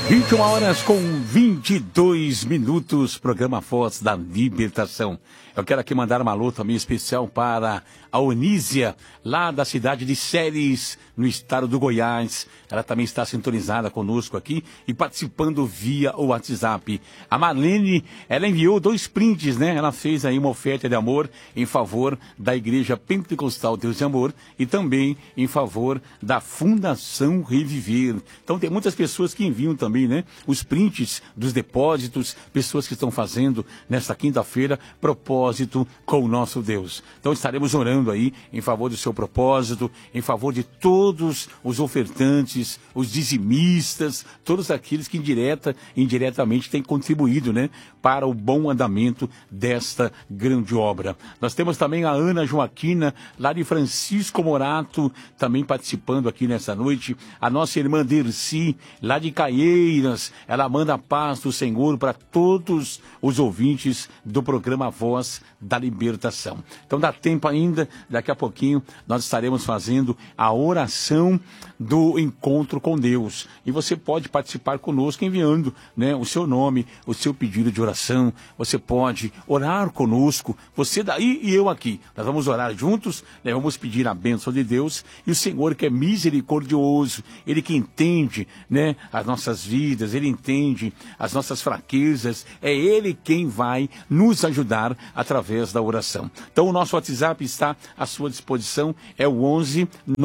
21 horas com 22 minutos, programa Voz da Libertação. Eu quero aqui mandar uma alô também especial para a Onísia, lá da cidade de Séries, no estado do Goiás. Ela também está sintonizada conosco aqui e participando via o WhatsApp. A Marlene, ela enviou 2 prints, né? Ela fez aí uma oferta de amor em favor da Igreja Pentecostal Deus de Amor e também em favor da Fundação Reviver. Então tem muitas pessoas que enviam também, né? Os prints dos depósitos, pessoas que estão fazendo nesta quinta-feira propósito com o nosso Deus. Então estaremos orando aí em favor do seu propósito, em favor de todos os ofertantes, os dizimistas, todos aqueles que direta e indiretamente têm contribuído, né, para o bom andamento desta grande obra. Nós temos também a Ana Joaquina, lá de Francisco Morato, também participando aqui nessa noite. A nossa irmã Dercy, lá de Caieiras, ela manda a paz do Senhor para todos os ouvintes do programa Voz da Libertação. Então dá tempo ainda, daqui a pouquinho nós estaremos fazendo a oração do encontro com Deus. E você pode participar conosco enviando, né, o seu nome, o seu pedido de oração. Você pode orar conosco, você daí e eu aqui. Nós vamos orar juntos, né, vamos pedir a bênção de Deus. E o Senhor, que é misericordioso, Ele que entende, né, as nossas vidas, Ele entende as nossas fraquezas, é Ele quem vai nos ajudar através da oração. Então o nosso WhatsApp está à sua disposição, é o 11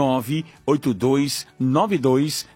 982 92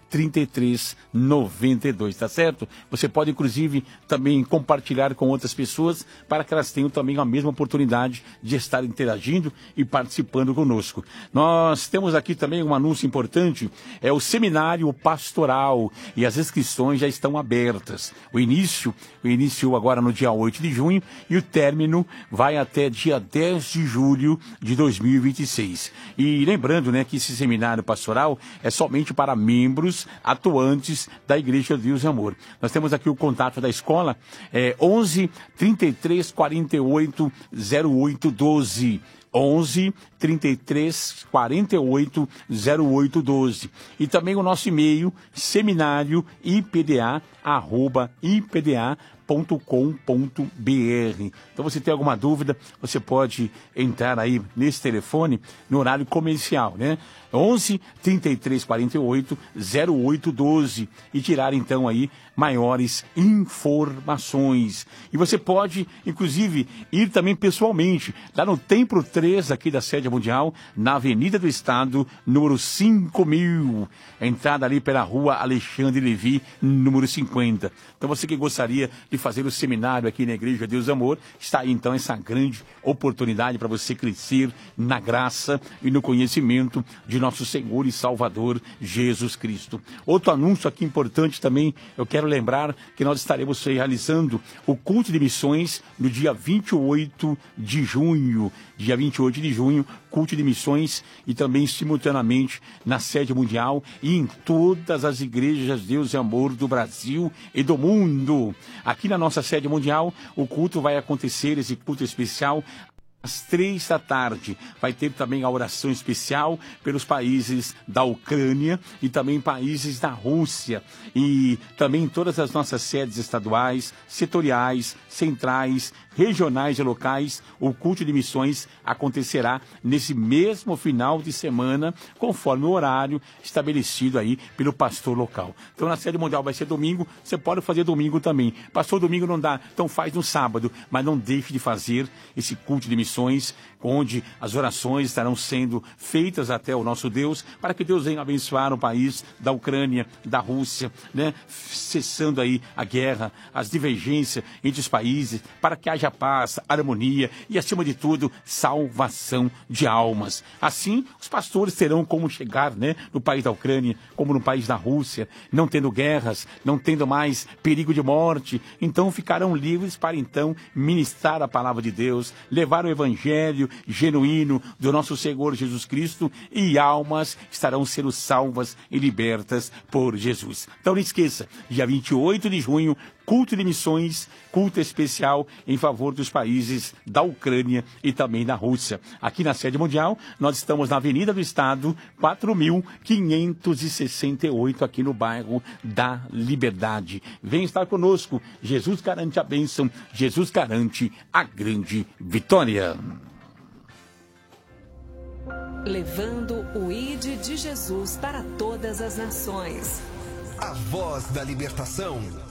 3392, tá certo? Você pode, inclusive, também compartilhar com outras pessoas para que elas tenham também a mesma oportunidade de estar interagindo e participando conosco. Nós temos aqui também um anúncio importante, é o seminário pastoral e as inscrições já estão abertas. O início agora no dia 8 de junho e o término vai até dia 10 de julho de 2026. E lembrando, né, que esse seminário pastoral é somente para membros atuantes da Igreja Deus e Amor. Nós temos aqui o contato da escola, 11 33 48 08 12. 11 33 48 08 12. E também o nosso e-mail, seminarioipda@ipda.com.br. Então você tem alguma dúvida, você pode entrar aí nesse telefone no horário comercial, né? 11 33 48 08 12 e tirar então aí maiores informações. E você pode, inclusive, ir também pessoalmente lá no Templo 3 aqui da Sede Mundial, na Avenida do Estado, número 5000, entrada ali pela Rua Alexandre Levi, número 50. Então você que gostaria de fazer o seminário aqui na Igreja Deus e Amor, está aí então essa grande oportunidade para você crescer na graça e no conhecimento de nosso Senhor e Salvador Jesus Cristo. Outro anúncio aqui importante também, eu quero lembrar que nós estaremos realizando o culto de missões no dia 28 de junho. Dia 28 de junho, culto de missões e também simultaneamente na Sede Mundial e em todas as igrejas Deus e Amor do Brasil e do mundo. Aqui na nossa Sede Mundial, o culto vai acontecer, esse culto especial, às 3 da tarde. Vai ter também a oração especial pelos países da Ucrânia e também países da Rússia. E também todas as nossas sedes estaduais, setoriais, centrais, regionais e locais, o culto de missões acontecerá nesse mesmo final de semana, conforme o horário estabelecido aí pelo pastor local. Então na Sede Mundial vai ser domingo, você pode fazer domingo também. Pastor, domingo não dá, então faz no sábado, mas não deixe de fazer esse culto de missões, onde as orações estarão sendo feitas até o nosso Deus, para que Deus venha abençoar o país da Ucrânia, da Rússia, né? Cessando aí a guerra, as divergências entre os países, para que haja paz, harmonia e, acima de tudo, salvação de almas. Assim, os pastores terão como chegar, né, no país da Ucrânia, como no país da Rússia, não tendo guerras, não tendo mais perigo de morte. Então, ficarão livres para, então, ministrar a palavra de Deus, levar o evangelho evangelho genuíno do nosso Senhor Jesus Cristo e almas estarão sendo salvas e libertas por Jesus. Então não esqueça, dia 28 de junho, culto de missões, culto especial em favor dos países da Ucrânia e também da Rússia. Aqui na sede mundial, nós estamos na Avenida do Estado, 4.568, aqui no bairro da Liberdade. Vem estar conosco. Jesus garante a bênção, Jesus garante a grande vitória. Levando o ID de Jesus para todas as nações. A voz da libertação.